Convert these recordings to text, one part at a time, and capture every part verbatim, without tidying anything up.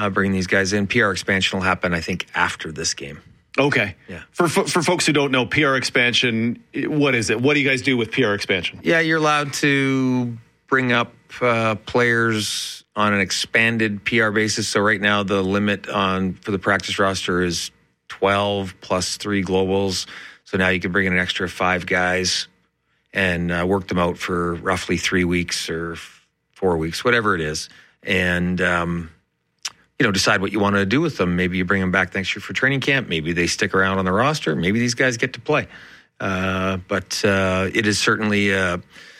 uh, bringing these guys in. P R expansion will happen, I think, after this game. Okay. Yeah. For for folks who don't know, P R expansion, what is it? What do you guys do with P R expansion? Yeah, you're allowed to bring up uh, players on an expanded P R basis. So right now the limit on for the practice roster is twelve plus three globals. So now you can bring in an extra five guys and uh, work them out for roughly three weeks or four weeks, whatever it is. And, um, you know, decide what you want to do with them. Maybe you bring them back next year for training camp. Maybe they stick around on the roster. Maybe these guys get to play. Uh, but uh, it is certainly uh,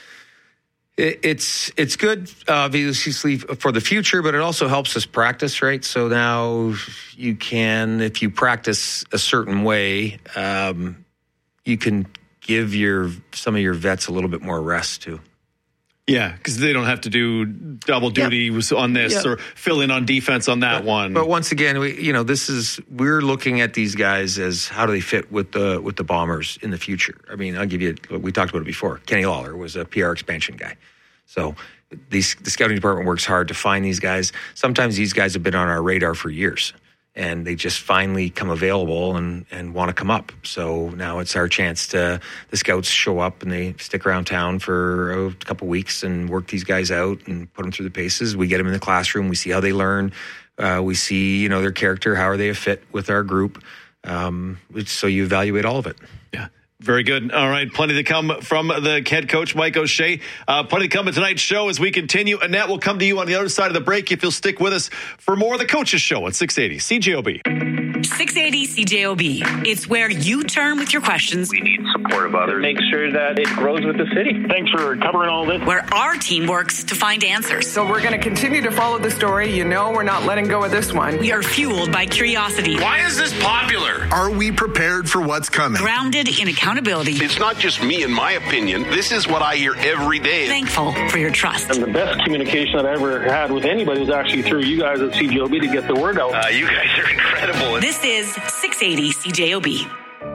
it, it's it's good, obviously, for the future, but it also helps us practice, right? So now you can, if you practice a certain way, um, you can give your some of your vets a little bit more rest too. Yeah, because they don't have to do double duty yep. on this yep. or fill in on defense on that but, one. But once again, we, you know, this is we're looking at these guys as how do they fit with the with the Bombers in the future. I mean, I'll give you. We talked about it before. Kenny Lawler was a P R expansion guy, so these the scouting department works hard to find these guys. Sometimes these guys have been on our radar for years, and they just finally come available and, and want to come up. So now it's our chance to, the scouts show up and they stick around town for a couple weeks and work these guys out and put them through the paces. We get them in the classroom. We see how they learn. Uh, we see, you know, their character, how are they a fit with our group. Um, so you evaluate all of it. Yeah. Very good. All right. Plenty to come from the head coach, Mike O'Shea. Uh, plenty to come in tonight's show as we continue. Annette will come to you on the other side of the break if you'll stick with us for more of the Coaches Show at six eighty C J O B. six eighty C J O B. It's where you turn with your questions. We need support of others. Make sure that it grows with the city. Thanks for covering all this. Where our team works to find answers. So we're going to continue to follow the story. You know we're not letting go of this one. We are fueled by curiosity. Why is this popular? Are we prepared for what's coming? Grounded in accountability. It's not just me and my opinion. This is what I hear every day. Thankful for your trust. And the best communication that I ever had with anybody was actually through you guys at C J O B to get the word out. Uh, you guys are incredible. This is six eighty C J O B.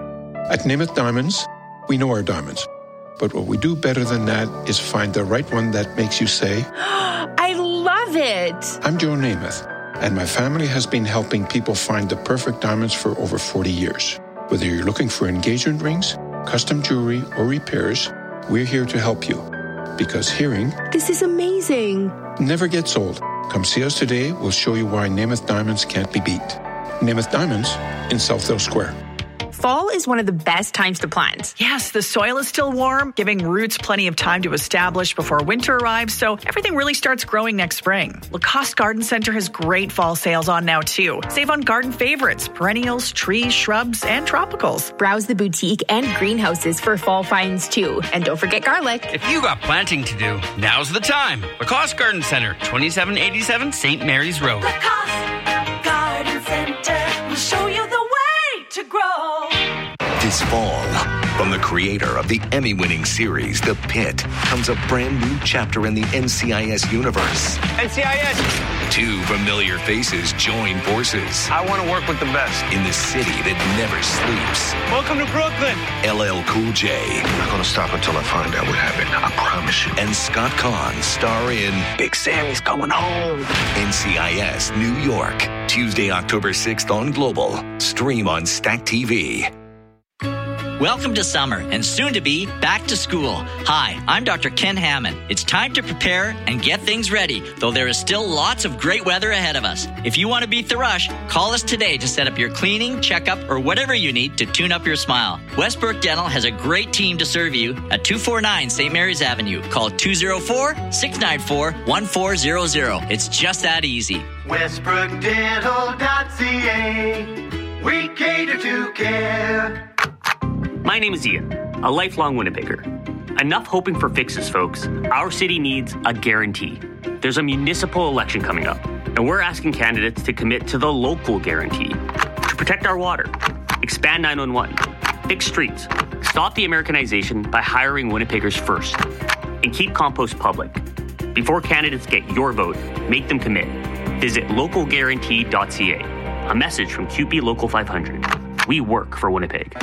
At Namath Diamonds, we know our diamonds. But what we do better than that is find the right one that makes you say, I love it. I'm Joe Namath, and my family has been helping people find the perfect diamonds for over forty years. Whether you're looking for engagement rings, custom jewelry, or repairs, we're here to help you. Because hearing, this is amazing, never gets old. Come see us today. We'll show you why Namath Diamonds can't be beat. Namath Diamonds in Southdale Square. Fall is one of the best times to plant. Yes, the soil is still warm, giving roots plenty of time to establish before winter arrives, so everything really starts growing next spring. Lacoste Garden Center has great fall sales on now, too. Save on garden favorites, perennials, trees, shrubs, and tropicals. Browse the boutique and greenhouses for fall finds, too. And don't forget garlic. If you got planting to do, now's the time. Lacoste Garden Center, twenty-seven eighty-seven Saint Mary's Road. Lacoste Garden Center will show you the way to grow. This fall, from the creator of the Emmy-winning series, The Pit, comes a brand new chapter in the N C I S universe. N C I S! Two familiar faces join forces. I want to work with the best. In the city that never sleeps. Welcome to Brooklyn! L L Cool J. I'm not going to stop until I find out what happened. I promise you. And Scott Conn star in Big Sammy's Coming Home. N C I S New York. Tuesday, October sixth on Global. Stream on Stack T V. Welcome to summer and soon to be back to school. Hi, I'm Doctor Ken Hammond. It's time to prepare and get things ready, though there is still lots of great weather ahead of us. If you want to beat the rush, call us today to set up your cleaning, checkup, or whatever you need to tune up your smile. Westbrook Dental has a great team to serve you at two forty-nine Saint Mary's Avenue. Call two oh four, six nine four, one four zero zero. It's just that easy. Westbrook Dental dot C A. We cater to care. My name is Ian, a lifelong Winnipegger. Enough hoping for fixes, folks. Our city needs a guarantee. There's a municipal election coming up, and we're asking candidates to commit to the local guarantee. To protect our water, expand nine one one, fix streets, stop the Americanization by hiring Winnipeggers first, and keep compost public. Before candidates get your vote, make them commit. Visit local guarantee dot C A. A message from Q P Local five hundred. We work for Winnipeg.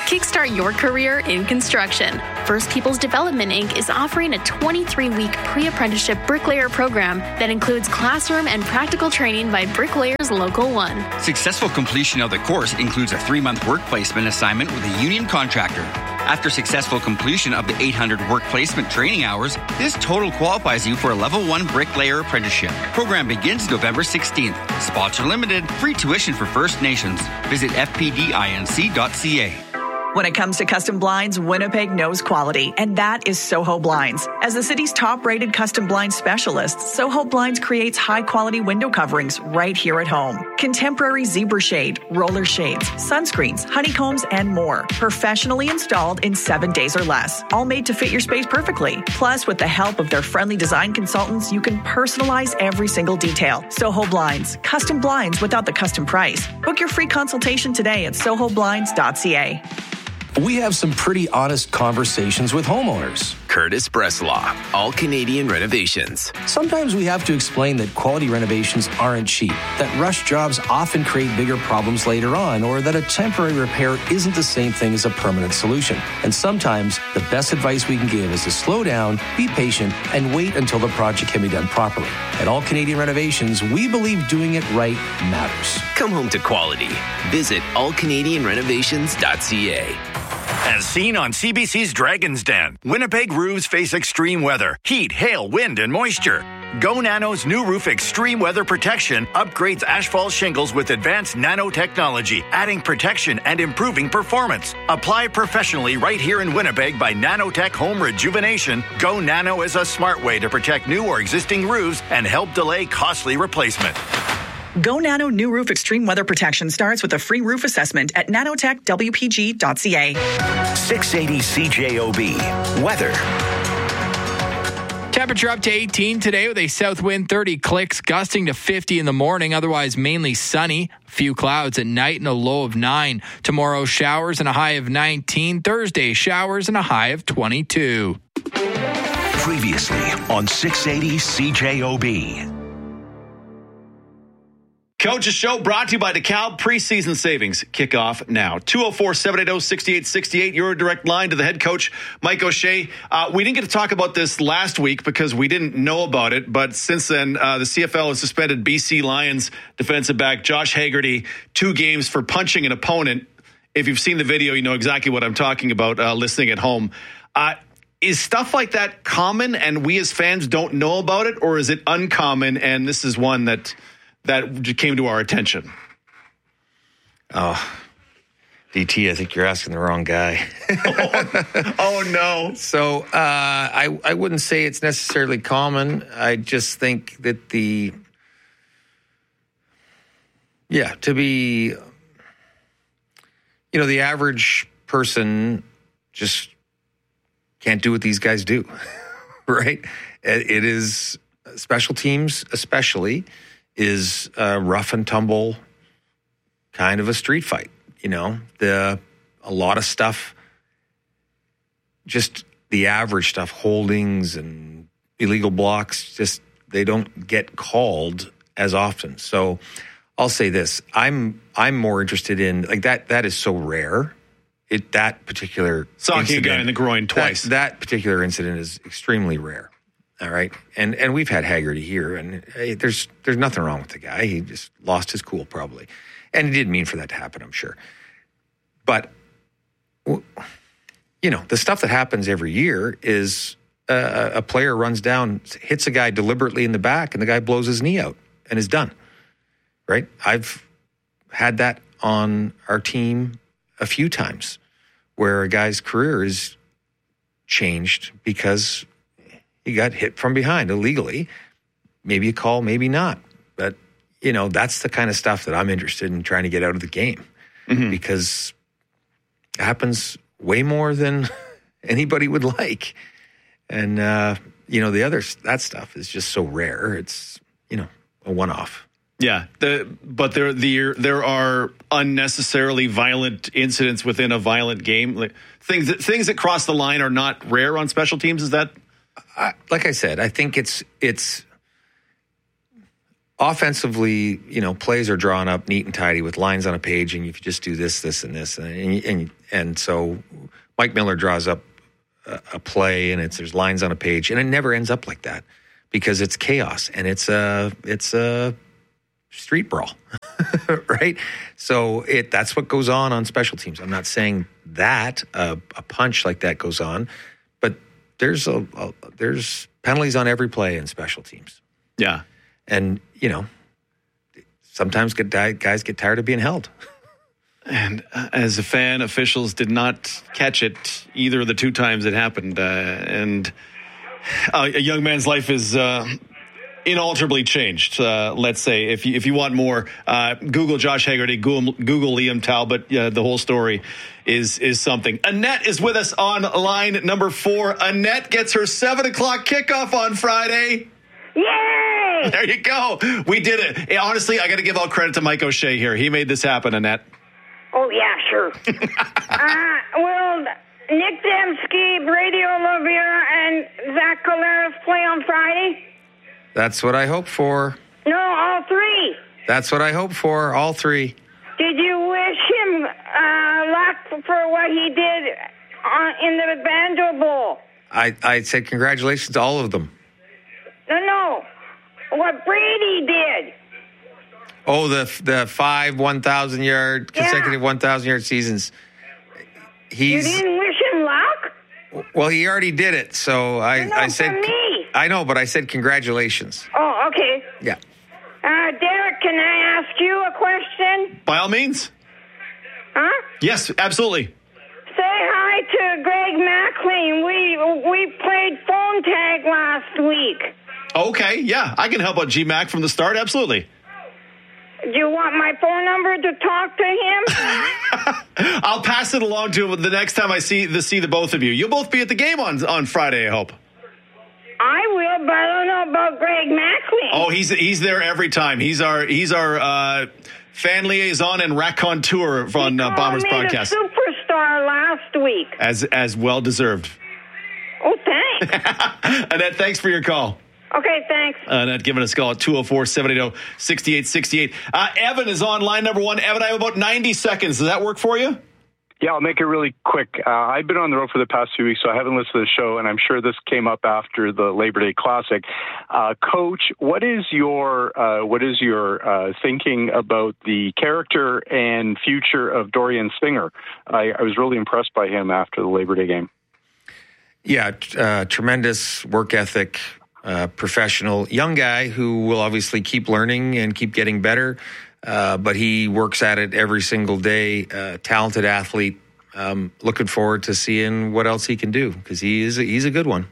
Kickstart your career in construction. First Peoples Development Incorporated is offering a twenty-three week pre-apprenticeship bricklayer program that includes classroom and practical training by Bricklayers Local one. Successful completion of the course includes a three-month work placement assignment with a union contractor. After successful completion of the eight hundred work placement training hours, this total qualifies you for a level one bricklayer apprenticeship. Program begins November sixteenth. Spots are limited. Free tuition for First Nations. Visit f p d i n c dot c a. When it comes to custom blinds, Winnipeg knows quality, and that is Soho Blinds. As the city's top-rated custom blind specialist, Soho Blinds creates high-quality window coverings right here at home. Contemporary zebra shade, roller shades, sunscreens, honeycombs, and more. Professionally installed in seven days or less. All made to fit your space perfectly. Plus, with the help of their friendly design consultants, you can personalize every single detail. Soho Blinds. Custom blinds without the custom price. Book your free consultation today at soho blinds dot c a. We have some pretty honest conversations with homeowners. Curtis Breslaw, All Canadian Renovations. Sometimes we have to explain that quality renovations aren't cheap, that rush jobs often create bigger problems later on, or that a temporary repair isn't the same thing as a permanent solution. And sometimes the best advice we can give is to slow down, be patient, and wait until the project can be done properly. At All Canadian Renovations, we believe doing it right matters. Come home to quality. Visit all canadian renovations dot c a. As seen on C B C's Dragon's Den, Winnipeg roofs face extreme weather, heat, hail, wind, and moisture. Go Nano's new roof extreme weather protection upgrades asphalt shingles with advanced nanotechnology, adding protection and improving performance. Apply professionally right here in Winnipeg by Nanotech Home Rejuvenation. Go Nano is a smart way to protect new or existing roofs and help delay costly replacement. Go Nano New Roof Extreme Weather Protection starts with a free roof assessment at nanotech w p g dot c a. six eighty C J O B. Weather. Temperature up to eighteen today with a south wind thirty clicks, gusting to fifty in the morning, otherwise mainly sunny. A few clouds at night and a low of nine. Tomorrow, showers and a high of nineteen. Thursday, showers and a high of twenty-two. Previously on six eighty C J O B. Coach's Show brought to you by DeKalb. Preseason savings kick off now. two oh four, seven eighty, six eight six eight. Your direct line to the head coach, Mike O'Shea. Uh, we didn't get to talk about this last week because we didn't know about it. But since then, uh, the C F L has suspended B C Lions defensive back Josh Haggerty two games for punching an opponent. If you've seen the video, you know exactly what I'm talking about uh, listening at home. Uh, is stuff like that common and we as fans don't know about it? Or is it uncommon and this is one that... that came to our attention? Oh, D T, I think you're asking the wrong guy. oh, oh, no. So uh, I, I wouldn't say it's necessarily common. I just think that the, yeah, to be, you know, the average person just can't do what these guys do, right? It is special teams especially is a rough and tumble kind of a street fight. You know, the a lot of stuff, just the average stuff, holdings and illegal blocks, just they don't get called as often. So I'll say this: I'm I'm more interested in like that. That is so rare. It that particular socking a guy in the groin twice. That, that particular incident is extremely rare. All right, and and we've had Haggerty here, and hey, there's there's nothing wrong with the guy. He just lost his cool probably, and he didn't mean for that to happen, I'm sure. But you know, the stuff that happens every year is uh, a player runs down, hits a guy deliberately in the back, and the guy blows his knee out and is done. Right? I've had that on our team a few times, where a guy's career is changed because he got hit from behind illegally. Maybe a call, maybe not. But, you know, that's the kind of stuff that I'm interested in trying to get out of the game mm-hmm. because it happens way more than anybody would like. And, uh, you know, the other, that stuff is just so rare. It's, you know, a one-off. Yeah, the, but there, the, there are unnecessarily violent incidents within a violent game. Like, things, that, things that cross the line are not rare on special teams, is that... I, like I said, I think it's it's offensively, you know, plays are drawn up neat and tidy with lines on a page, and if you just do this, this, and this, and and, and so Mike Miller draws up a, a play, and it's there's lines on a page, and it never ends up like that because it's chaos and it's a it's a street brawl, right? So it that's what goes on on special teams. I'm not saying that uh, a punch like that goes on, but there's a, a there's penalties on every play in special teams. Yeah, and you know sometimes get, guys get tired of being held. And uh, as a fan, officials did not catch it either of the two times it happened, uh, and uh, a young man's life is. Uh, inalterably changed, uh, let's say. If you, if you want more, uh, Google Josh Haggerty, Google, Google Liam Talbot. Uh, the whole story is is something. Annette is with us on line number four. Annette gets her seven o'clock kickoff on Friday. Yay! There you go. We did it. Hey, honestly, I got to give all credit to Mike O'Shea here. He made this happen, Annette. Oh, yeah, sure. uh, will Nick Dembski, Brady Oliveira, and Zach Collaros play on Friday? That's what I hope for. No, all three. That's what I hope for, all three. Did you wish him uh, luck for what he did on, in the Banjo Bowl? I, I said congratulations to all of them. No, no. What Brady did. Oh, the the five one thousand yard consecutive yeah. one thousand yard seasons. He's, you didn't wish him luck? Well, he already did it, so I, no, I said. For me. I know, but I said congratulations. Oh, okay. Yeah. Uh, Derek, can I ask you a question? By all means. Huh? Yes, absolutely. Say hi to Greg McLean. We we played phone tag last week. Okay, yeah, I can help out G Mac from the start. Absolutely. Do you want my phone number to talk to him? I'll pass it along to him the next time I see the see the both of you. You'll both be at the game on on Friday, I hope. I will, but I don't know about Greg McLean. Oh, he's he's there every time. He's our he's our uh, fan liaison and raconteur on uh, Bombers he broadcast. He superstar last week. As as well deserved. Oh, thanks. Annette, thanks for your call. Okay, thanks. Annette giving us a call at two oh four, seven eighty, six eight six eight. Uh, Evan is on line number one. Evan, I have about ninety seconds. Does that work for you? Yeah, I'll make it really quick. Uh, I've been on the road for the past few weeks, so I haven't listened to the show, and I'm sure this came up after the Labor Day Classic. Uh, Coach, what is your uh, what is your uh, thinking about the character and future of Dorian Singer? I, I was really impressed by him after the Labor Day game. Yeah, uh, tremendous work ethic, uh, professional, young guy who will obviously keep learning and keep getting better. Uh, but he works at it every single day. Uh, talented athlete. Um, looking forward to seeing what else he can do because he is a, he's a good one.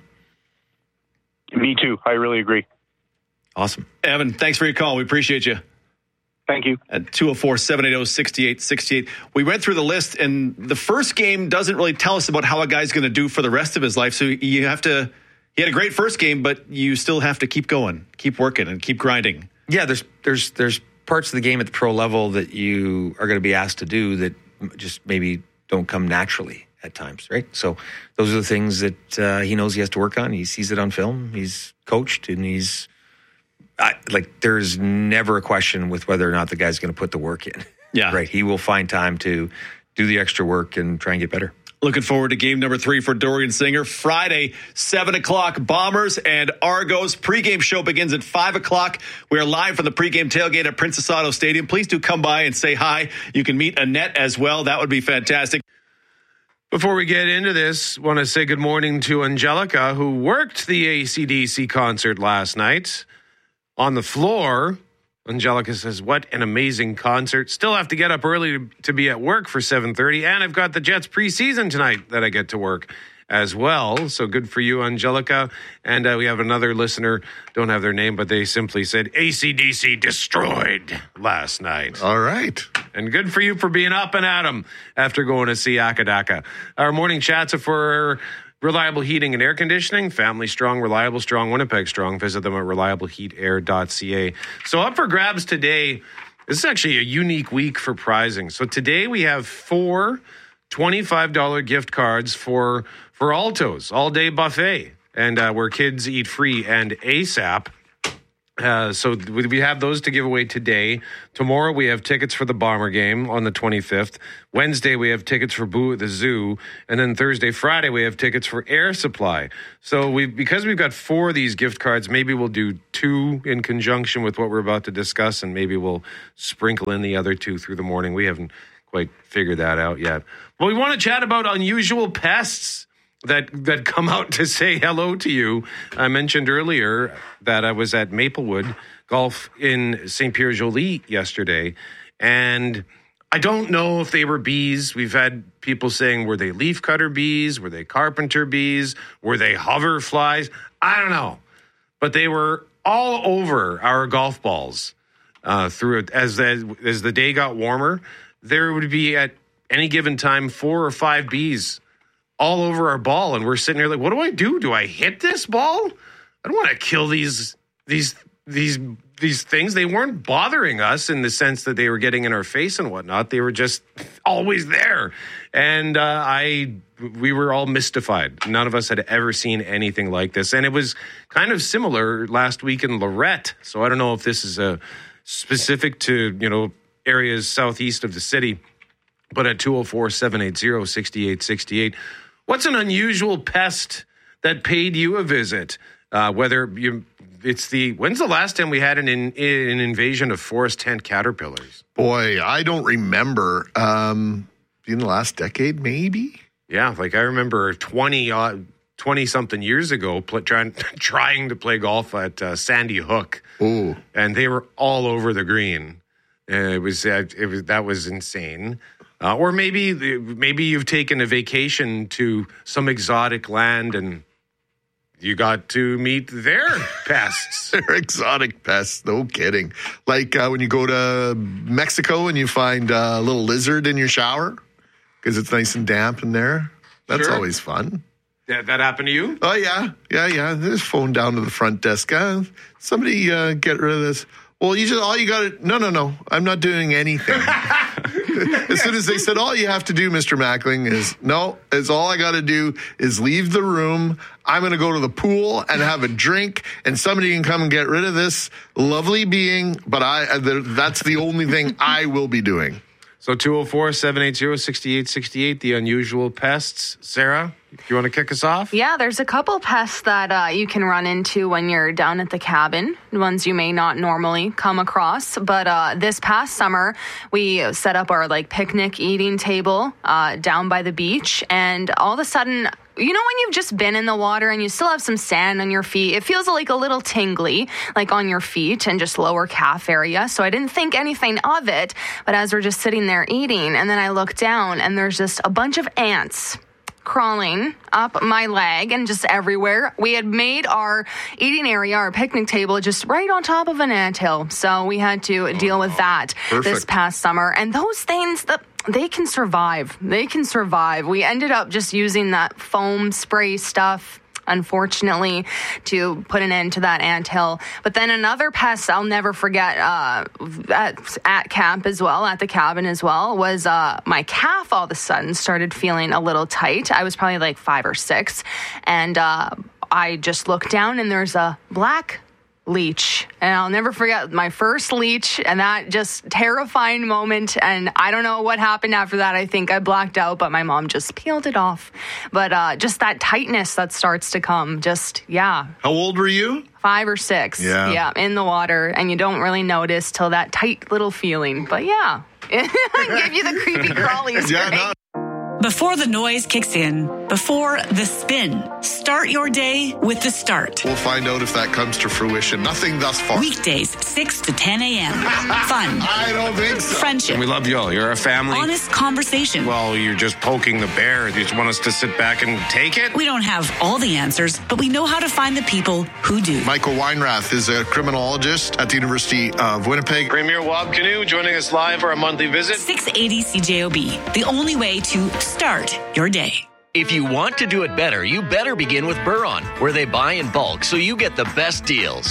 Me too. I really agree. Awesome. Evan, thanks for your call. We appreciate you. Thank you. At two oh four, seven eighty, six eight six eight. We went through the list, and the first game doesn't really tell us about how a guy's going to do for the rest of his life. So you have to, he had a great first game, but you still have to keep going, keep working, and keep grinding. Yeah, there's there's there's parts of the game at the pro level that you are going to be asked to do that just maybe don't come naturally at times, right? So those are the things that uh, he knows he has to work on. He sees it on film. He's coached, and he's I, like, there's never a question with whether or not the guy's going to put the work in. Yeah. Right. He will find time to do the extra work and try and get better. Looking forward to game number three for Dorian Singer. Friday, seven o'clock, Bombers and Argos. Pre-game show begins at five o'clock. We are live from the pre-game tailgate at Princess Auto Stadium. Please do come by and say hi. You can meet Annette as well. That would be fantastic. Before we get into this, want to say good morning to Angelica, who worked the A C D C concert last night on the floor. Angelica says, what an amazing concert. Still have to get up early to, to be at work for seven thirty. And I've got the Jets preseason tonight that I get to work as well. So good for you, Angelica. And uh, we have another listener, don't have their name, but they simply said A C D C destroyed last night. All right. And good for you for being up and at 'em after going to see Akadaka. Our morning chats are for Reliable Heating and Air Conditioning, family strong, reliable strong, Winnipeg strong. Visit them at reliable heat air dot c a. So up for grabs today, this is actually a unique week for prizing. So today we have four twenty-five dollars gift cards for, for Alto's, all-day buffet, and uh, where kids eat free and ASAP. Uh, so we we have those to give away today. Tomorrow we have tickets for the Bomber game on the twenty-fifth. Wednesday we have tickets for Boo at the Zoo. And then Thursday, Friday we have tickets for Air Supply. So we because we've got four of these gift cards, maybe we'll do two in conjunction with what we're about to discuss, and maybe we'll sprinkle in the other two through the morning. We haven't quite figured that out yet. Well, we want to chat about unusual pests that that come out to say hello to you. I mentioned earlier that I was at Maplewood Golf in Saint Pierre Jolie yesterday, and I don't know if they were bees. We've had people saying, were they leafcutter bees? Were they carpenter bees? Were they hover flies? I don't know. But they were all over our golf balls uh, through it. As, as, as the day got warmer, there would be at any given time four or five bees all over our ball, and we're sitting there like, what do I do? Do I hit this ball? I don't want to kill these these these these things. They weren't bothering us in the sense that they were getting in our face and whatnot. They were just always there, and uh, I we were all mystified. None of us had ever seen anything like this, and it was kind of similar last week in Lorette. So I don't know if this is a specific to you know areas southeast of the city, but at two oh four, seven eight zero, six eight six eight. What's an unusual pest that paid you a visit? Uh, whether you, it's the when's the last time we had an in, an invasion of forest tent caterpillars? Boy, I don't remember. Um, in the last decade, maybe. Yeah, like I remember twenty uh, twenty something years ago, pl- trying trying to play golf at uh, Sandy Hook. Ooh, and they were all over the green. Uh, it was uh, it was that was insane. Uh, or maybe maybe you've taken a vacation to some exotic land and you got to meet their pests. They're exotic pests, no kidding. Like uh, when you go to Mexico and you find a little lizard in your shower because it's nice and damp in there. That's Sure. always fun. Yeah, that happened to you? Oh, yeah. Yeah, yeah. Just phone down to the front desk. Uh, somebody uh, get rid of this. Well, you just, all you got to, no, no, no. I'm not doing anything. As soon as they said, all you have to do, Mister Mackling, is, no, is all I got to do is leave the room. I'm going to go to the pool and have a drink, and somebody can come and get rid of this lovely being, but I that's the only thing I will be doing. So two oh four, seven eight zero, six eight six eight, the unusual pests. Sarah, you want to kick us off? Yeah, there's a couple pests that uh, you can run into when you're down at the cabin, ones you may not normally come across. But uh, this past summer, we set up our like picnic eating table uh, down by the beach, and all of a sudden, you know when you've just been in the water and you still have some sand on your feet, it feels like a little tingly, like on your feet and just lower calf area. So I didn't think anything of it, but as we're just sitting there eating, and then I look down and there's just a bunch of ants crawling up my leg and just everywhere. We had made our eating area, our picnic table, just right on top of an anthill. So we had to deal with that Perfect. this past summer. And those things, the, they can survive. They can survive. We ended up just using that foam spray stuff, unfortunately, to put an end to that anthill. But then another pest I'll never forget uh, at, at camp as well, at the cabin as well, was uh, my calf all of a sudden started feeling a little tight. I was probably like five or six. And uh, I just looked down and there's a black leech, and I'll never forget my first leech and that just terrifying moment. And I don't know what happened after that. I think I blacked out, but my mom just peeled it off. But uh, just that tightness that starts to come, just, yeah. How old were you? Five or six. Yeah. Yeah, in the water, and you don't really notice till that tight little feeling. But yeah, give you the creepy crawlies. Yeah, right? no. Before the noise kicks in, before the spin, start your day with The Start. We'll find out if that comes to fruition. Nothing thus far. Weekdays, six to ten a.m. Fun. I don't think so. Friendship. We love you all. You're a family. Honest conversation. Well, you're just poking the bear. You just want us to sit back and take it? We don't have all the answers, but we know how to find the people who do. Michael Weinrath is a criminologist at the University of Winnipeg. Premier Wab Canoe joining us live for a monthly visit. six eighty C J O B, the only way to start your day. If you want to do it better, you better begin with Buron, where they buy in bulk so you get the best deals.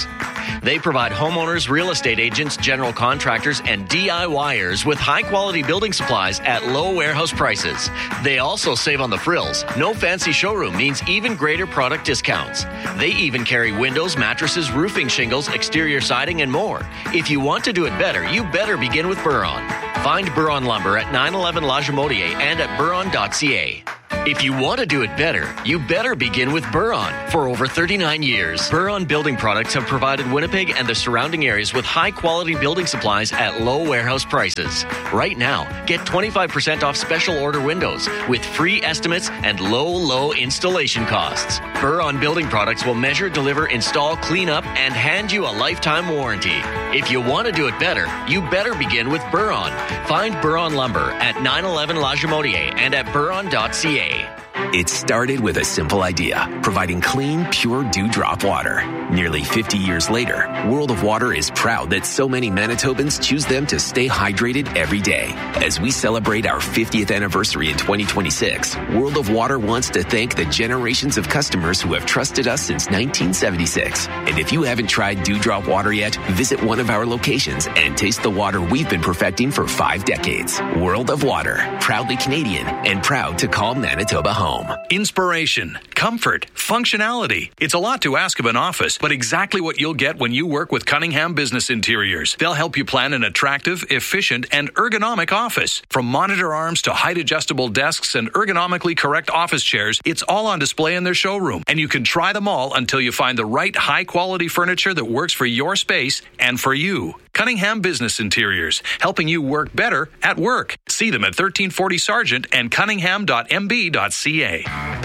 They provide homeowners, real estate agents, general contractors, and DIYers with high-quality building supplies at low warehouse prices. They also save on the frills. No fancy showroom means even greater product discounts. They even carry windows, mattresses, roofing shingles, exterior siding, and more. If you want to do it better, you better begin with Buron. Find Buron Lumber at nine eleven La Jamotier and at buron dot c a. If you want to do it better, you better begin with Buron. For over thirty-nine years, Buron Building Products have provided Winnipeg and the surrounding areas with high-quality building supplies at low warehouse prices. Right now, get twenty-five percent off special order windows with free estimates and low, low installation costs. Buron Building Products will measure, deliver, install, clean up, and hand you a lifetime warranty. If you want to do it better, you better begin with Buron. Find Buron Lumber at nine eleven La Jamotier and at buron dot c a. It started with a simple idea, providing clean, pure dewdrop water. Nearly fifty years later, World of Water is proud that so many Manitobans choose them to stay hydrated every day. As we celebrate our fiftieth anniversary in twenty twenty-six, World of Water wants to thank the generations of customers who have trusted us since nineteen seventy-six. And if you haven't tried dewdrop water yet, visit one of our locations and taste the water we've been perfecting for five decades. World of Water, proudly Canadian and proud to call Manitoba home. Inspiration, comfort, functionality. It's a lot to ask of an office, but exactly what you'll get when you work with Cunningham Business Interiors. They'll help you plan an attractive, efficient, and ergonomic office. From monitor arms to height-adjustable desks and ergonomically correct office chairs, it's all on display in their showroom, and you can try them all until you find the right high-quality furniture that works for your space and for you. Cunningham Business Interiors, helping you work better at work. See them at thirteen forty Sargent and cunningham dot m b dot c a.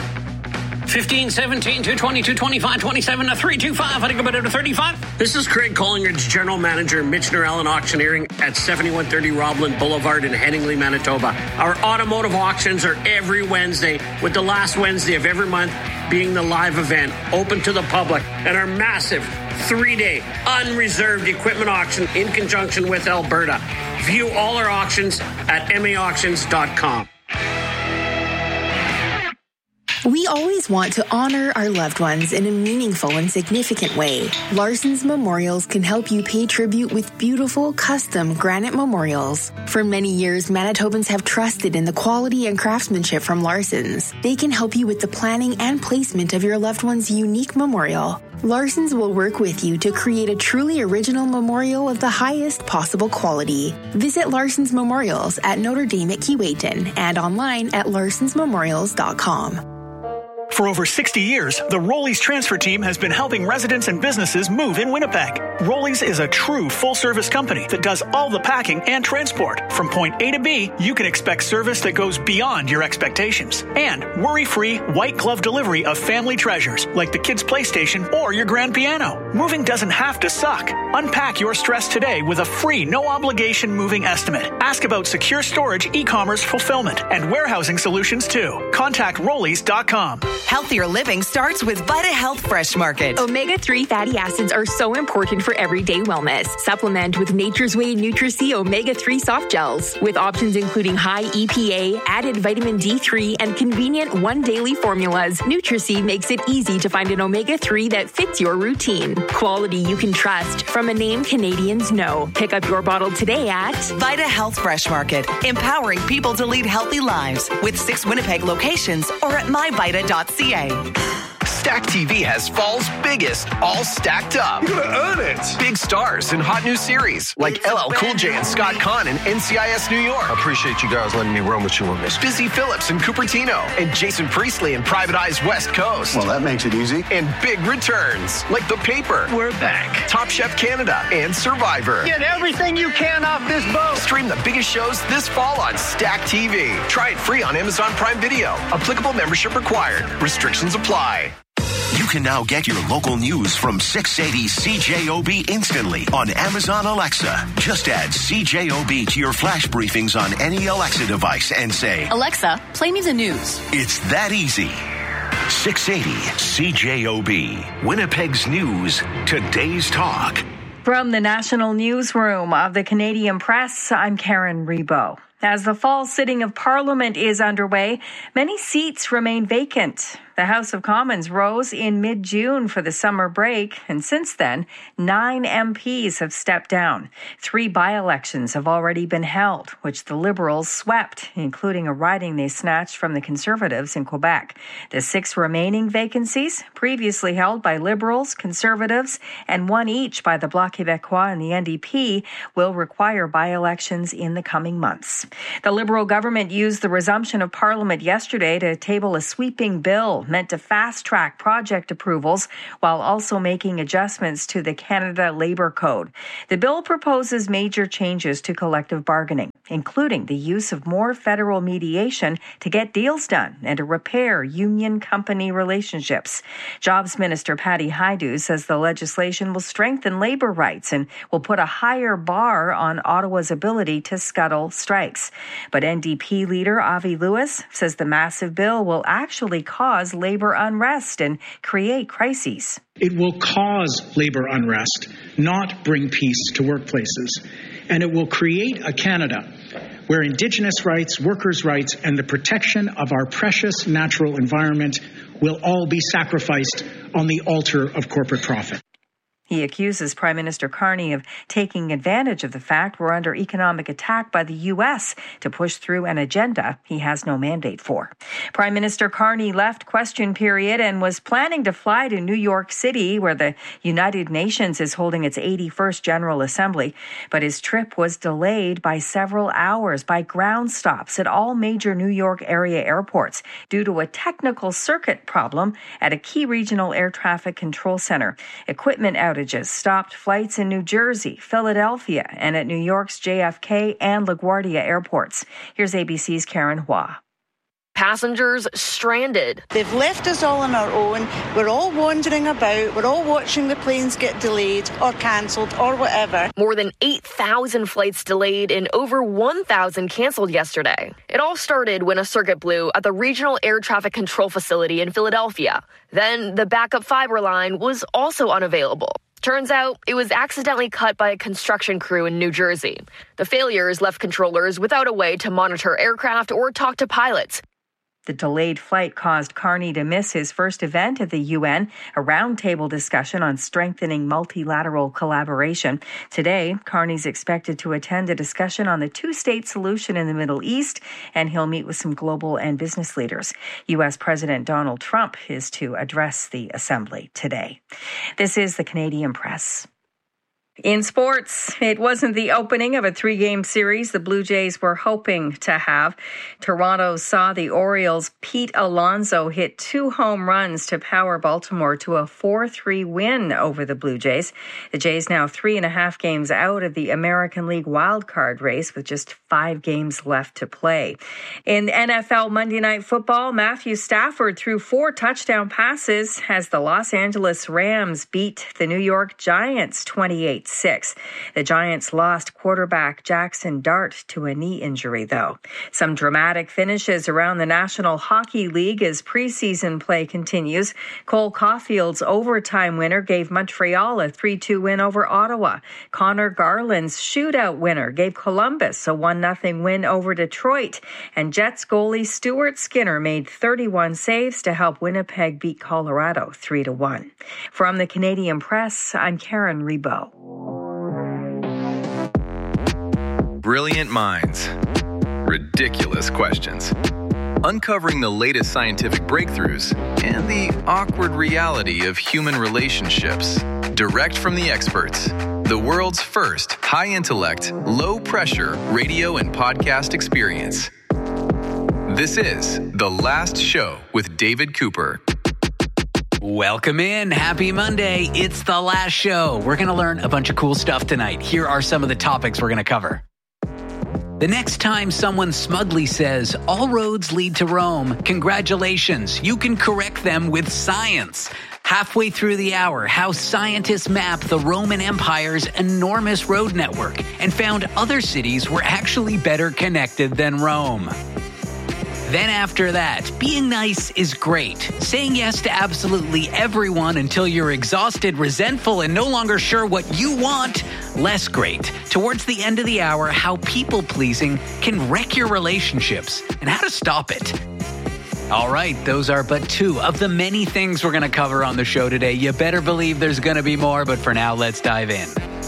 fifteen, seventeen, two twenty, two twenty-five, twenty-seven, three twenty-five. I think about it to thirty-five. This is Craig Collingridge, General Manager, Michener Allen Auctioneering at seventy-one thirty Robland Boulevard in Headingley, Manitoba. Our automotive auctions are every Wednesday, with the last Wednesday of every month being the live event, open to the public, and our massive three-day unreserved equipment auction in conjunction with Alberta. View all our auctions at m a auctions dot com. We always want to honor our loved ones in a meaningful and significant way. Larson's Memorials can help you pay tribute with beautiful, custom granite memorials. For many years, Manitobans have trusted in the quality and craftsmanship from Larson's. They can help you with the planning and placement of your loved one's unique memorial. Larson's will work with you to create a truly original memorial of the highest possible quality. Visit Larson's Memorials at Notre Dame at Keewatin and online at larsons memorials dot com. For over sixty years, the Rollies transfer team has been helping residents and businesses move in Winnipeg. Rollies is a true full-service company that does all the packing and transport. From point A to B, you can expect service that goes beyond your expectations. And worry-free, white-glove delivery of family treasures like the kids' PlayStation or your grand piano. Moving doesn't have to suck. Unpack your stress today with a free, no-obligation moving estimate. Ask about secure storage, e-commerce fulfillment, and warehousing solutions too. Contact rollies dot com. Healthier living starts with Vita Health Fresh Market. Omega three fatty acids are so important for everyday wellness. Supplement with Nature's Way Nutri-C Omega three soft gels with options including high E P A, added vitamin D three, and convenient one daily formulas. Nutri-C makes it easy to find an omega three that fits your routine. Quality you can trust from a name Canadians know. Pick up your bottle today at Vita Health Fresh Market, empowering people to lead healthy lives with six Winnipeg locations or at my vita dot c a. Stack T V has fall's biggest, all stacked up. You're gonna earn it. Big stars and hot new series like L L Cool J and Scott Conn in N C I S New York. I appreciate you guys letting me run with you on this. Busy Phillips and Cupertino and Jason Priestley in Private Eye's West Coast. Well, that makes it easy. And big returns like The Paper. We're back. Top Chef Canada and Survivor. Get everything you can off this boat. Stream the biggest shows this fall on Stack T V. Try it free on Amazon Prime Video. Applicable membership required. Restrictions apply. You can now get your local news from six eighty C J O B instantly on Amazon Alexa. Just add C J O B to your flash briefings on any Alexa device and say, Alexa, play me the news. It's that easy. six eighty C J O B, Winnipeg's news, today's talk. From the National Newsroom of the Canadian Press, I'm Karen Rebo. As the fall sitting of Parliament is underway, many seats remain vacant. The House of Commons rose in mid-June for the summer break, and since then, nine M Ps have stepped down. Three by-elections have already been held, which the Liberals swept, including a riding they snatched from the Conservatives in Quebec. The six remaining vacancies, previously held by Liberals, Conservatives, and one each by the Bloc Québécois and the N D P, will require by-elections in the coming months. The Liberal government used the resumption of Parliament yesterday to table a sweeping bill meant to fast-track project approvals while also making adjustments to the Canada Labour Code. The bill proposes major changes to collective bargaining, including the use of more federal mediation to get deals done and to repair union-company relationships. Jobs Minister Patty Hajdu says the legislation will strengthen labor rights and will put a higher bar on Ottawa's ability to scuttle strikes. But N D P leader Avi Lewis says the massive bill will actually cause labor unrest and create crises. It will cause labor unrest, not bring peace to workplaces. And it will create a Canada where Indigenous rights, workers' rights, and the protection of our precious natural environment will all be sacrificed on the altar of corporate profit. He accuses Prime Minister Carney of taking advantage of the fact we're under economic attack by the U S to push through an agenda he has no mandate for. Prime Minister Carney left question period and was planning to fly to New York City, where the United Nations is holding its eighty-first General Assembly. But his trip was delayed by several hours by ground stops at all major New York area airports due to a technical circuit problem at a key regional air traffic control center. Equipment outages stopped flights in New Jersey, Philadelphia, and at New York's J F K and LaGuardia airports. Here's A B C's Karen Hua. Passengers stranded. They've left us all on our own. We're all wandering about. We're all watching the planes get delayed or cancelled or whatever. More than eight thousand flights delayed and over one thousand canceled yesterday. It all started when a circuit blew at the Regional Air Traffic Control Facility in Philadelphia. Then the backup fiber line was also unavailable. Turns out it was accidentally cut by a construction crew in New Jersey. The failures left controllers without a way to monitor aircraft or talk to pilots. The delayed flight caused Carney to miss his first event at the U N, a roundtable discussion on strengthening multilateral collaboration. Today, Carney's expected to attend a discussion on the two-state solution in the Middle East, and he'll meet with some global and business leaders. U S President Donald Trump is to address the assembly today. This is the Canadian Press. In sports, it wasn't the opening of a three-game series the Blue Jays were hoping to have. Toronto saw the Orioles' Pete Alonso hit two home runs to power Baltimore to a four three win over the Blue Jays. The Jays now three and a half games out of the American League wildcard race with just five games left to play. In N F L Monday Night Football, Matthew Stafford threw four touchdown passes as the Los Angeles Rams beat the New York Giants twenty-eight six. The Giants lost quarterback Jackson Dart to a knee injury, though. Some dramatic finishes around the National Hockey League as preseason play continues. Cole Caulfield's overtime winner gave Montreal a three two win over Ottawa. Connor Garland's shootout winner gave Columbus a one nothing win over Detroit. And Jets goalie Stuart Skinner made thirty-one saves to help Winnipeg beat Colorado three to one. From the Canadian Press, I'm Karen Rebo. Brilliant minds. Ridiculous questions. Uncovering the latest scientific breakthroughs and the awkward reality of human relationships. Direct from the experts. The world's first high-intellect, low-pressure radio and podcast experience. This is The Last Show with David Cooper. Welcome in. Happy Monday. It's The Last Show. We're going to learn a bunch of cool stuff tonight. Here are some of the topics we're going to cover. The next time someone smugly says, all roads lead to Rome, congratulations, you can correct them with science. Halfway through the hour, how scientists mapped the Roman Empire's enormous road network and found other cities were actually better connected than Rome. Then after that, being nice is great. Saying yes to absolutely everyone until you're exhausted, resentful, and no longer sure what you want, less great. Towards the end of the hour, how people-pleasing can wreck your relationships and how to stop it. All right, those are but two of the many things we're going to cover on the show today. You better believe there's going to be more, but for now, let's dive in.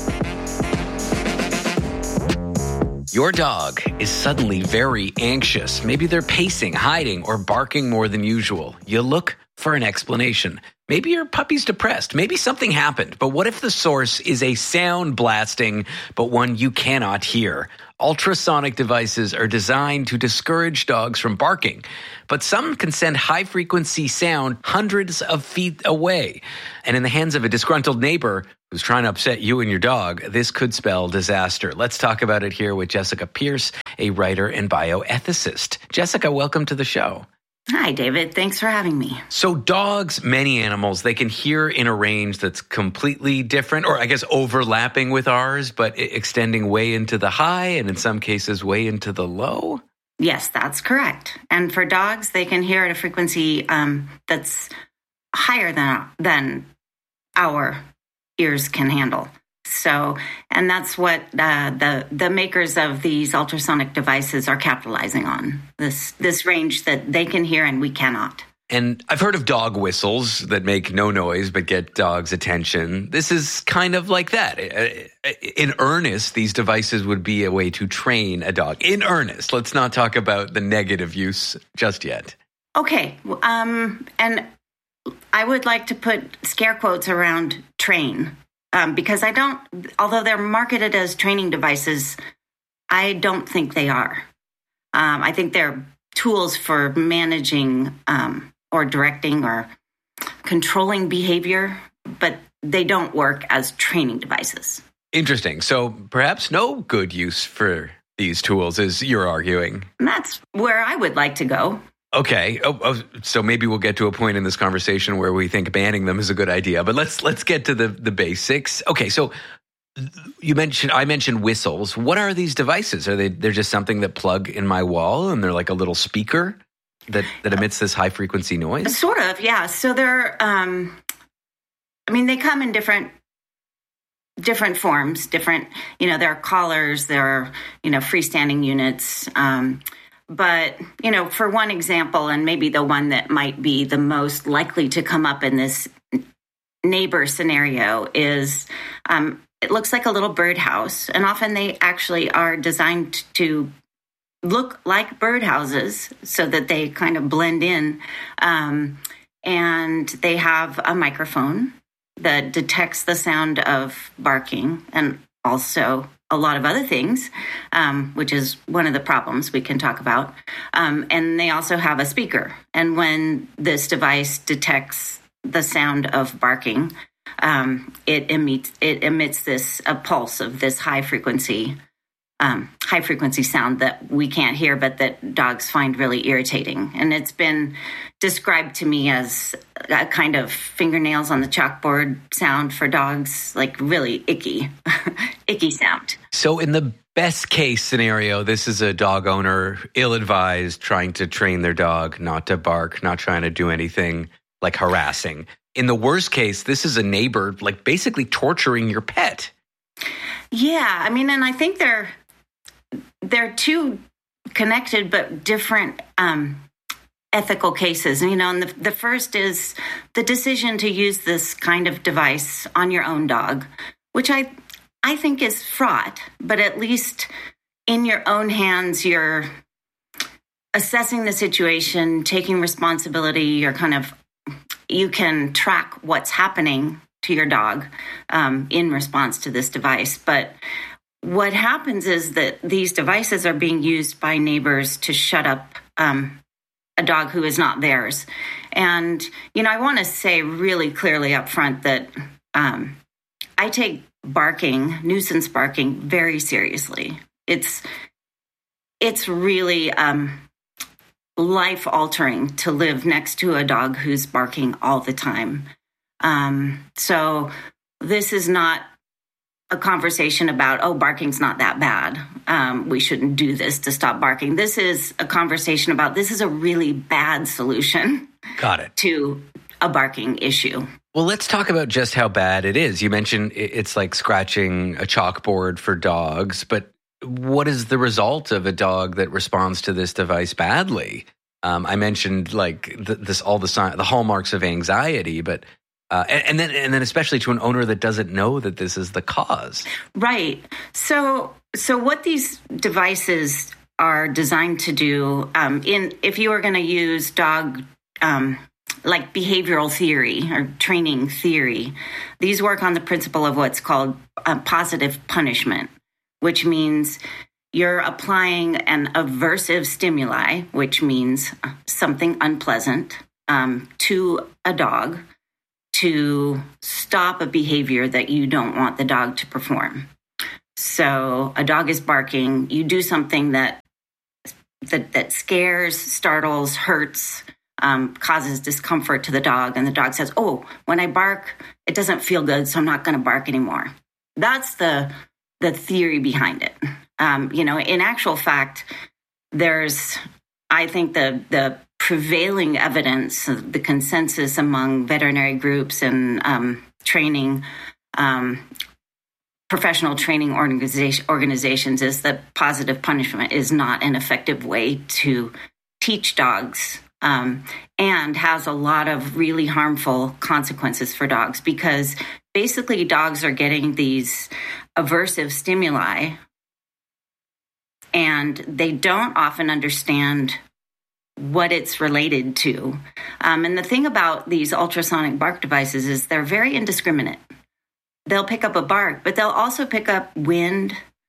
Your dog is suddenly very anxious. Maybe they're pacing, hiding, or barking more than usual. You look for an explanation. Maybe your puppy's depressed. Maybe something happened. But what if the source is a sound blasting, but one you cannot hear? Ultrasonic devices are designed to discourage dogs from barking, but some can send high-frequency sound hundreds of feet away. And in the hands of a disgruntled neighbor who's trying to upset you and your dog, this could spell disaster. Let's talk about it here with Jessica Pierce, a writer and bioethicist. Jessica, welcome to the show. Hi, David. Thanks for having me. So dogs, many animals, they can hear in a range that's completely different, or I guess overlapping with ours, but extending way into the high and in some cases way into the low? Yes, that's correct. And for dogs, they can hear at a frequency um, that's higher than than our ears can handle. So, and that's what uh, the the makers of these ultrasonic devices are capitalizing on, this this range that they can hear and we cannot. And I've heard of dog whistles that make no noise but get dogs' attention. This is kind of like that. In earnest, these devices would be a way to train a dog. In earnest. Let's not talk about the negative use just yet. Okay. Um, and I would like to put scare quotes around train. Um, because I don't, although they're marketed as training devices, I don't think they are. Um, I think they're tools for managing um, or directing or controlling behavior, but they don't work as training devices. Interesting. So perhaps no good use for these tools, as you're arguing. And that's where I would like to go. Okay, oh, oh, so maybe we'll get to a point in this conversation where we think banning them is a good idea. But let's let's get to the, the basics. Okay, so you mentioned I mentioned whistles. What are these devices? Are they they're just something that plug in my wall and they're like a little speaker that, that emits this high frequency noise? Sort of, yeah. So they're, um, I mean, they come in different different forms. Different, you know, there are collars, there are you know freestanding units. Um, But, you know, for one example, and maybe the one that might be the most likely to come up in this neighbor scenario is um, it looks like a little birdhouse. And often they actually are designed to look like birdhouses so that they kind of blend in. Um, and they have a microphone that detects the sound of barking and also a lot of other things, um, which is one of the problems we can talk about. Um, and they also have a speaker. And when this device detects the sound of barking, um, it emits it emits this a pulse of this high frequency um, high frequency sound that we can't hear, but that dogs find really irritating. And it's been described to me as a kind of fingernails on the chalkboard sound for dogs, like really icky, icky sound. So in the best case scenario, this is a dog owner ill-advised trying to train their dog not to bark, not trying to do anything like harassing. In the worst case, this is a neighbor like basically torturing your pet. Yeah, I mean, and I think they're they're two connected but different um, ethical cases. You know, and the, the first is the decision to use this kind of device on your own dog, which I I think is fraught, but at least in your own hands, you're assessing the situation, taking responsibility, you're kind of, you can track what's happening to your dog um, in response to this device. But what happens is that these devices are being used by neighbors to shut up um, a dog who is not theirs. And, you know, I want to say really clearly up front that um, I take barking, nuisance barking, very seriously. It's it's really um, life-altering to live next to a dog who's barking all the time. Um, so this is not a conversation about, oh, barking's not that bad. Um, we shouldn't do this to stop barking. This is a conversation about this is a really bad solution. Got it. To a barking issue. Well, let's talk about just how bad it is. You mentioned it's like scratching a chalkboard for dogs, but what is the result of a dog that responds to this device badly? Um, I mentioned like the, this all the sign, the hallmarks of anxiety, but uh, and, and then and then especially to an owner that doesn't know that this is the cause. Right. So so what these devices are designed to do, um, in if you are going to use dog. Um, like behavioral theory or training theory, these work on the principle of what's called uh, positive punishment, which means you're applying an aversive stimuli, which means something unpleasant, um, to a dog to stop a behavior that you don't want the dog to perform. So a dog is barking, you do something that that, that scares, startles, hurts, Um, causes discomfort to the dog, and the dog says, oh, when I bark, it doesn't feel good, so I'm not going to bark anymore. That's the the theory behind it. Um, you know, in actual fact, there's, I think, the the prevailing evidence, the consensus among veterinary groups and um, training, um, professional training organization, organizations is that positive punishment is not an effective way to teach dogs. Um, and has a lot of really harmful consequences for dogs because basically dogs are getting these aversive stimuli and they don't often understand what it's related to. Um, and the thing about these ultrasonic bark devices is they're very indiscriminate. They'll pick up a bark, but they'll also pick up wind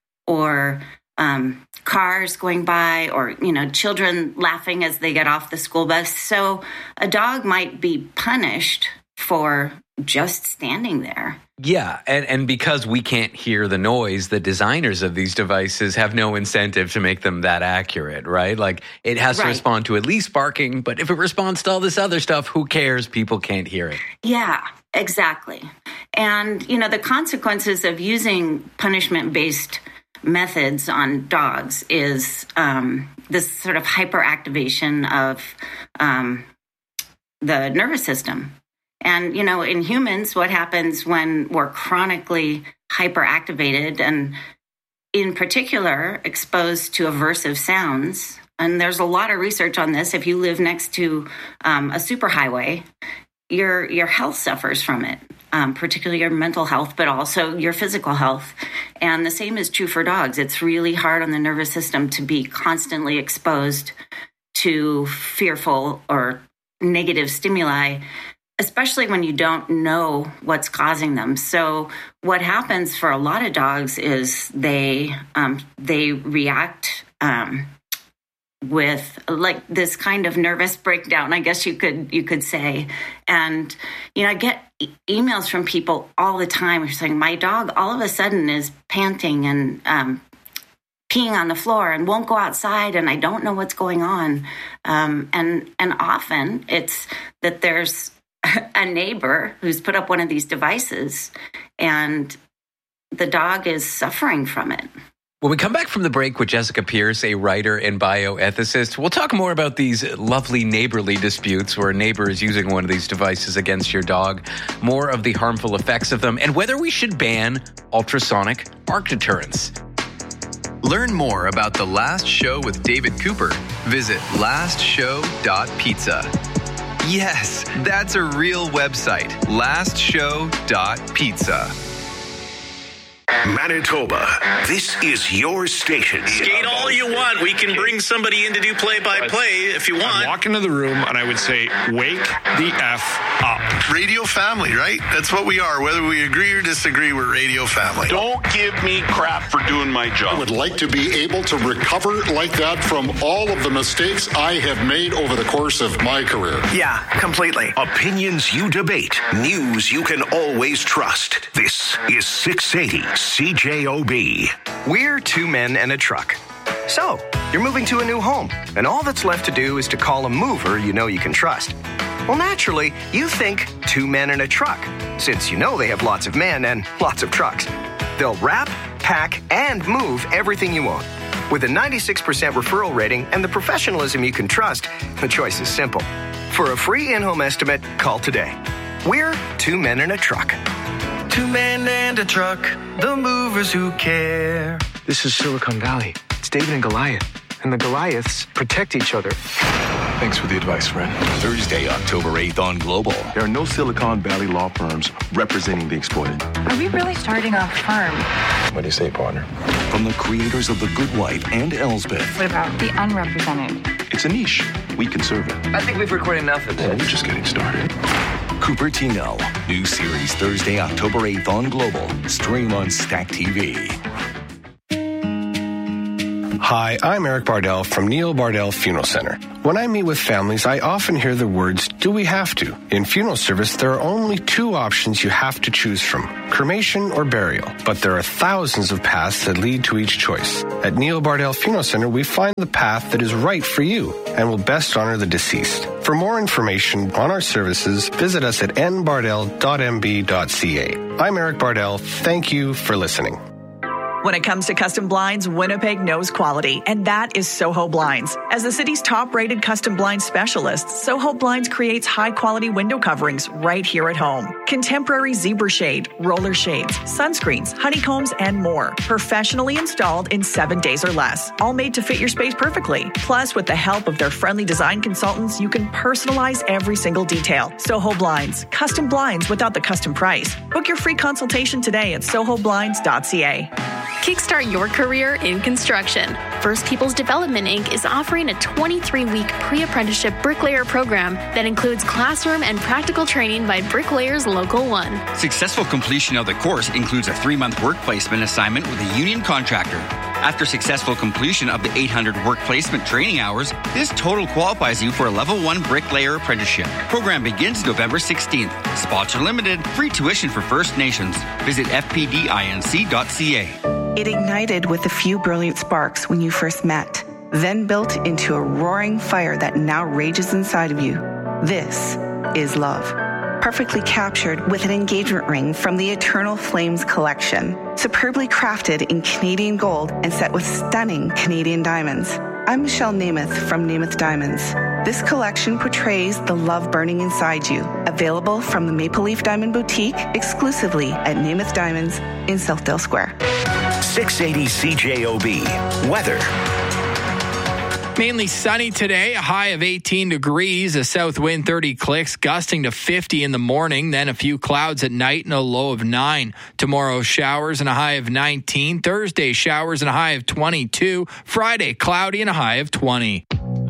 or Um, cars going by or, you know, children laughing as they get off the school bus. So a dog might be punished for just standing there. Yeah, and, and because we can't hear the noise, the designers of these devices have no incentive to make them that accurate, right? Like it has Right. to respond to at least barking, but if it responds to all this other stuff, who cares? People can't hear it. Yeah, exactly. And, you know, the consequences of using punishment-based methods on dogs is um, this sort of hyperactivation of um, the nervous system. And, you know, in humans, what happens when we're chronically hyperactivated and in particular exposed to aversive sounds? And there's a lot of research on this. If you live next to um, a superhighway, your your health suffers from it. Um, particularly your mental health, but also your physical health. And the same is true for dogs. It's really hard on the nervous system to be constantly exposed to fearful or negative stimuli, especially when you don't know what's causing them. So what happens for a lot of dogs is they um, they react um, with like this kind of nervous breakdown, I guess you could you could say. And, you know, I get e- emails from people all the time saying, my dog all of a sudden is panting and um, peeing on the floor and won't go outside and I don't know what's going on. Um, and, and often it's that there's a neighbor who's put up one of these devices and the dog is suffering from it. When we come back from the break with Jessica Pierce, a writer and bioethicist, we'll talk more about these lovely neighborly disputes where a neighbor is using one of these devices against your dog, more of the harmful effects of them, and whether we should ban ultrasonic bark deterrents. Learn more about The Last Show with David Cooper. Visit last show dot pizza. Yes, that's a real website, last show dot pizza. Manitoba, this is your station. Skate all you want. We can bring somebody in to do play-by-play if you want. I'd walk into the room and I would say, wake the F up. Radio family, right? That's what we are. Whether we agree or disagree, we're radio family. Don't give me crap for doing my job. I would like to be able to recover like that from all of the mistakes I have made over the course of my career. Yeah, completely. Opinions you debate. News you can always trust. This is six eighty C J O B. We're two men and a truck. So, you're moving to a new home, and all that's left to do is to call a mover you know you can trust. Well, naturally, you think two men and a truck, since you know they have lots of men and lots of trucks. They'll wrap, pack, and move everything you own. With a ninety-six percent referral rating and the professionalism you can trust, the choice is simple. For a free in-home estimate, call today. We're Two Men in a Truck. Two men and a truck, the movers who care. This is Silicon Valley. It's David and Goliath. And the Goliaths protect each other. Thanks for the advice, friend. Thursday, October eighth on Global. There are no Silicon Valley law firms representing the exploited. Are we really starting a firm? What do you say, partner? From the creators of The Good Wife and Elsbeth. What about the unrepresented? It's a niche. We can serve it. I think we've recorded enough of this. Well, we're just getting started. Cupertino. New series Thursday, October eighth on Global. Stream on Stack T V. Hi, I'm Eric Bardell from Neil Bardell Funeral Center. When I meet with families, I often hear the words, do we have to? In funeral service, there are only two options you have to choose from, cremation or burial. But there are thousands of paths that lead to each choice. At Neil Bardell Funeral Center, we find the path that is right for you and will best honor the deceased. For more information on our services, visit us at n bardell dot m b dot c a. I'm Eric Bardell. Thank you for listening. When it comes to custom blinds, Winnipeg knows quality, and that is Soho Blinds. As the city's top-rated custom blind specialist, Soho Blinds creates high-quality window coverings right here at home. Contemporary zebra shade, roller shades, sunscreens, honeycombs, and more. Professionally installed in seven days or less. All made to fit your space perfectly. Plus, with the help of their friendly design consultants, you can personalize every single detail. Soho Blinds. Custom blinds without the custom price. Book your free consultation today at soho blinds dot c a. Kickstart your career in construction. First Peoples Development Incorporated is offering a twenty-three week pre-apprenticeship bricklayer program that includes classroom and practical training by Bricklayers Local one. Successful completion of the course includes a three-month work placement assignment with a union contractor. After successful completion of the eight hundred work placement training hours, this total qualifies you for a level one bricklayer apprenticeship. Program begins November sixteenth. Spots are limited. Free tuition for First Nations. Visit f p d inc dot c a. It ignited with a few brilliant sparks when you first met, then built into a roaring fire that now rages inside of you. This is love. Perfectly captured with an engagement ring from the Eternal Flames collection, superbly crafted in Canadian gold and set with stunning Canadian diamonds. I'm Michelle Namath from Namath Diamonds. This collection portrays the love burning inside you. Available from the Maple Leaf Diamond Boutique exclusively at Namath Diamonds in Southdale Square. six eighty C J O B. Weather. Mainly sunny today, a high of eighteen degrees, a south wind thirty clicks, gusting to fifty in the morning, then a few clouds at night and a low of nine. Tomorrow, showers and a high of nineteen. Thursday, showers and a high of twenty-two. Friday, cloudy and a high of twenty.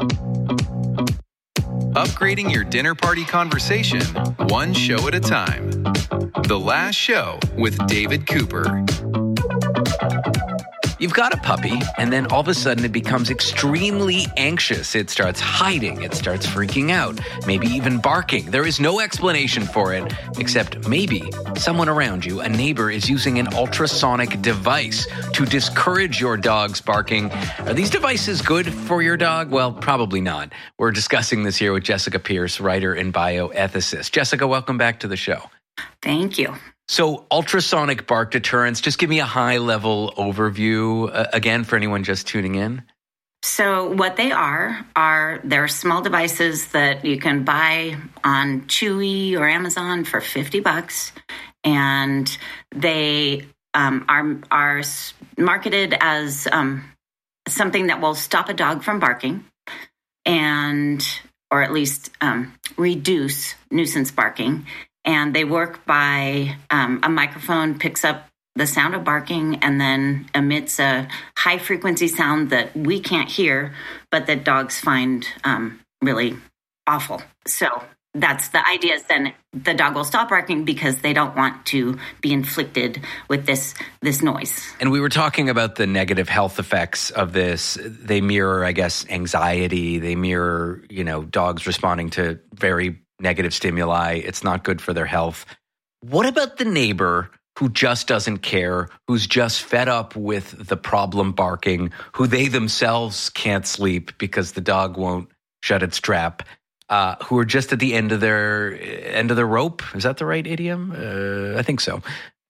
Upgrading your dinner party conversation, one show at a time. The Last Show with David Cooper. You've got a puppy, and then all of a sudden it becomes extremely anxious. It starts hiding. It starts freaking out, maybe even barking. There is no explanation for it, except maybe someone around you, a neighbor, is using an ultrasonic device to discourage your dog's barking. Are these devices good for your dog? Well, probably not. We're discussing this here with Jessica Pierce, writer and bioethicist. Jessica, welcome back to the show. Thank you. So ultrasonic bark deterrence, just give me a high-level overview, uh, again, for anyone just tuning in. So what they are, are they're small devices that you can buy on Chewy or Amazon for fifty bucks. And they um, are, are marketed as um, something that will stop a dog from barking and, or at least um, reduce nuisance barking. And they work by um, a microphone picks up the sound of barking and then emits a high frequency sound that we can't hear, but that dogs find um, really awful. So that's the idea, is then the dog will stop barking because they don't want to be inflicted with this this noise. And we were talking about the negative health effects of this. They mirror, I guess, anxiety. They mirror, you know, dogs responding to very negative stimuli. It's not good for their health. What about the neighbor who just doesn't care, who's just fed up with the problem barking, who they themselves can't sleep because the dog won't shut its trap, uh, who are just at the end of their end of the rope? Is that the right idiom? Uh, I think so.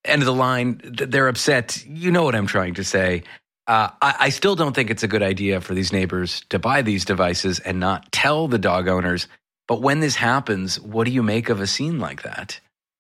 end of the line, they're upset. You know what I'm trying to say. Uh, I, I still don't think it's a good idea for these neighbors to buy these devices and not tell the dog owners. But when this happens, what do you make of a scene like that?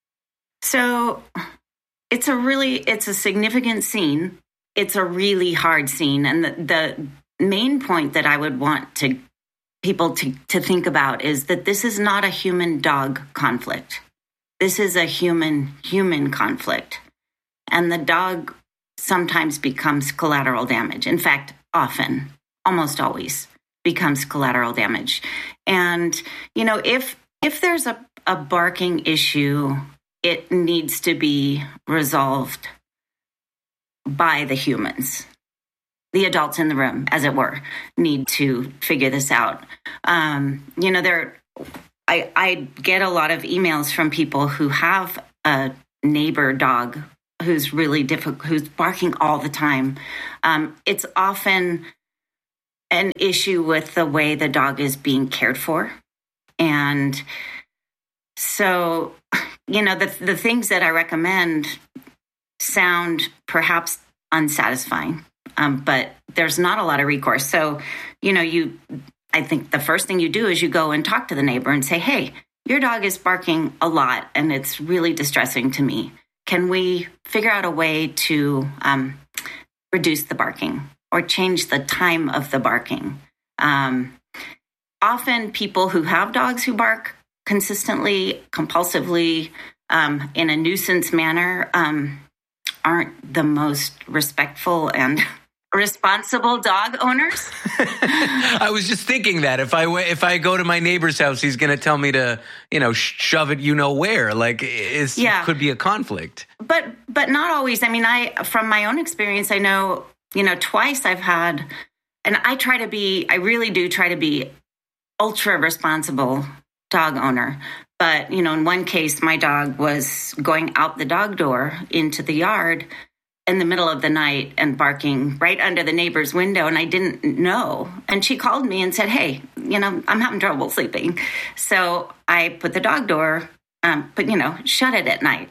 So it's a really, it's a significant scene. It's a really hard scene. And the, the main point that I would want to people to, to think about is that this is not a human-dog conflict. This is a human-human conflict. And the dog sometimes becomes collateral damage. In fact, often, almost always, becomes collateral damage. And, you know, if if there's a, a barking issue, it needs to be resolved by the humans. The adults in the room, as it were, need to figure this out. Um, you know, there, I, I get a lot of emails from people who have a neighbor dog who's really difficult, who's barking all the time. Um, it's often an issue with the way the dog is being cared for. And so, you know, the the things that I recommend sound perhaps unsatisfying. Um, but there's not a lot of recourse. So, you know, you, I think the first thing you do is you go and talk to the neighbor and say, hey, your dog is barking a lot and it's really distressing to me. Can we figure out a way to um, reduce the barking or change the time of the barking? Um, often people who have dogs who bark consistently, compulsively, um, in a nuisance manner, um, aren't the most respectful and responsible dog owners. I was just thinking that if I if I go to my neighbor's house, he's going to tell me to, you know, shove it, you know where. Like, it yeah. could be a conflict. But but not always. I mean, I from my own experience, I know, you know, twice I've had, and I try to be, I really do try to be ultra responsible dog owner. But, you know, in one case, my dog was going out the dog door into the yard in the middle of the night and barking right under the neighbor's window, and I didn't know. And she called me and said, hey, you know, I'm having trouble sleeping. So I put the dog door, um, but, you know, shut it at night.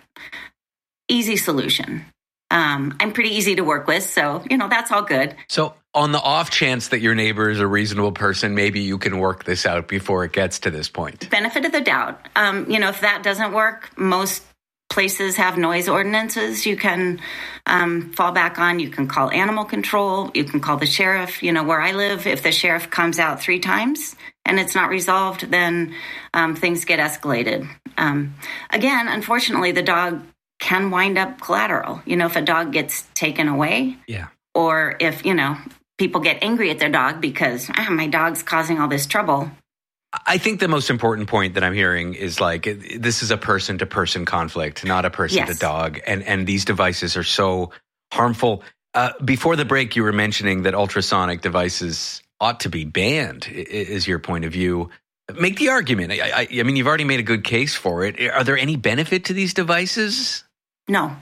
Easy solution. Um, I'm pretty easy to work with, so, you know, that's all good. So on the off chance that your neighbor is a reasonable person, maybe you can work this out before it gets to this point. Benefit of the doubt. Um, you know, if that doesn't work, most places have noise ordinances you can um, fall back on. You can call animal control. You can call the sheriff. You know, where I live, if the sheriff comes out three times and it's not resolved, then um, things get escalated. Um, again, unfortunately, the dog can wind up collateral. You know, if a dog gets taken away, yeah, or if, you know, people get angry at their dog because ah, my dog's causing all this trouble. I think the most important point that I'm hearing is like, this is a person to person conflict, not a person yes. to dog. And, and these devices are so harmful. Uh, before the break, you were mentioning that ultrasonic devices ought to be banned, is your point of view. Make the argument. I, I, I mean, you've already made a good case for it. Are there any benefit to these devices? No.